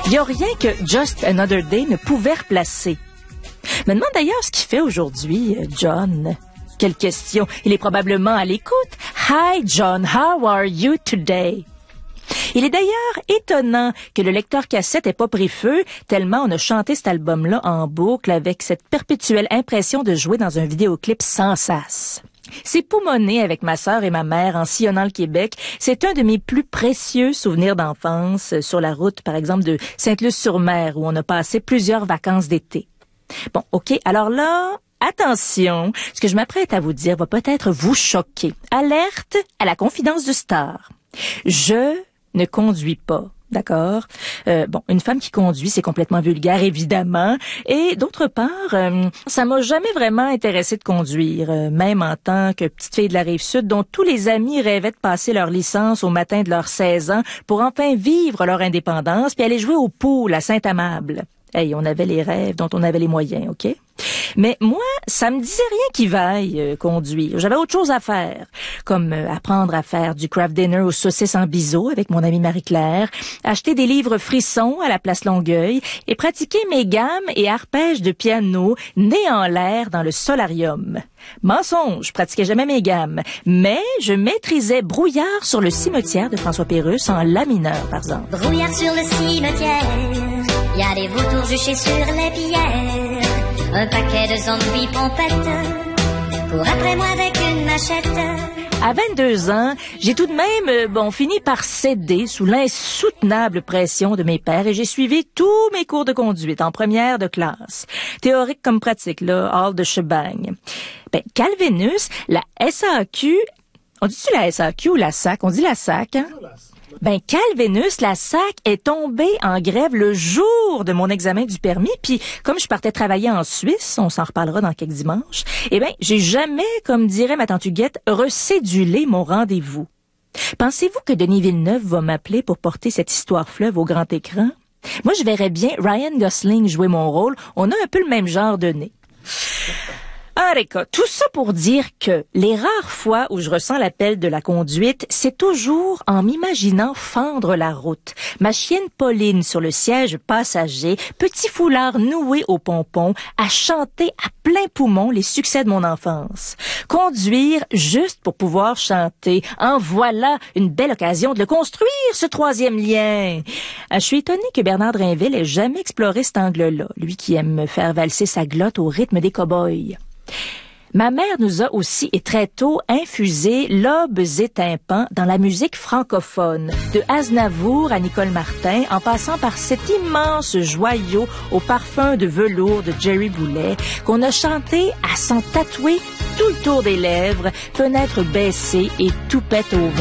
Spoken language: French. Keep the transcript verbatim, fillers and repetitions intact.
Il n'y a rien que Just Another Day ne pouvait replacer. Je me demande d'ailleurs ce qu'il fait aujourd'hui, John. Quelle question. Il est probablement à l'écoute. Hi, John, how are you today? Il est d'ailleurs étonnant que le lecteur cassette n'ait pas pris feu, tellement on a chanté cet album-là en boucle avec cette perpétuelle impression de jouer dans un vidéoclip sans sas. C'est poumonner avec ma sœur et ma mère en sillonnant le Québec. C'est un de mes plus précieux souvenirs d'enfance sur la route, par exemple, de Sainte-Luce-sur-Mer, où on a passé plusieurs vacances d'été. Bon, OK, alors là, attention, ce que je m'apprête à vous dire va peut-être vous choquer. Alerte à la confidence du star. Je ne conduis pas. D'accord. Euh, bon, une femme qui conduit, c'est complètement vulgaire, évidemment. Et d'autre part, euh, ça m'a jamais vraiment intéressé de conduire, euh, même en tant que petite fille de la Rive-Sud, dont tous les amis rêvaient de passer leur licence au matin de leurs seize ans pour enfin vivre leur indépendance puis aller jouer au pool à Saint-Amable. Hey, on avait les rêves dont on avait les moyens, OK? Mais moi, ça me disait rien qui vaille euh, conduire. J'avais autre chose à faire, comme euh, apprendre à faire du craft dinner aux saucisses en biseau avec mon amie Marie-Claire, acheter des livres frissons à la place Longueuil et pratiquer mes gammes et arpèges de piano nés en l'air dans le solarium. Mensonge, je pratiquais jamais mes gammes, mais je maîtrisais Brouillard sur le cimetière de François Pérusse en la mineur, par exemple. Brouillard sur le cimetière, y a des vautours juchés sur les pierres. Un paquet de zombies pompettes, cours après moi avec une machette. À vingt-deux ans, j'ai tout de même, euh, bon, fini par céder sous l'insoutenable pression de mes pères et j'ai suivi tous mes cours de conduite en première de classe. Théorique comme pratique, là, all the shebang. Ben, Calvinus, la S A Q, on dit-tu la S A Q ou la S A C? On dit la S A C, hein? Ben, Calvinus, la S A C est tombée en grève le jour de mon examen du permis, puis comme je partais travailler en Suisse, on s'en reparlera dans quelques dimanches, eh ben, j'ai jamais, comme dirait ma tante Huguette, recédulé mon rendez-vous. Pensez-vous que Denis Villeneuve va m'appeler pour porter cette histoire fleuve au grand écran? Moi, je verrais bien Ryan Gosling jouer mon rôle. On a un peu le même genre de nez. Ah, Rika, tout ça pour dire que les rares fois où je ressens l'appel de la conduite, c'est toujours en m'imaginant fendre la route. Ma chienne Pauline sur le siège passager, petit foulard noué au pompon, à chanter à plein poumon les succès de mon enfance. Conduire juste pour pouvoir chanter. En voilà une belle occasion de le construire, ce troisième lien. Je suis étonnée que Bernard Drinville ait jamais exploré cet angle-là, lui qui aime me faire valser sa glotte au rythme des cow-boys. Ma mère nous a aussi et très tôt infusé lobes et tympans dans la musique francophone, de Aznavour à Nicole Martin, en passant par cet immense joyau au parfum de velours de Jerry Boulet, qu'on a chanté à s'en tatouer tout le tour des lèvres, fenêtre baissée et toupette au vent.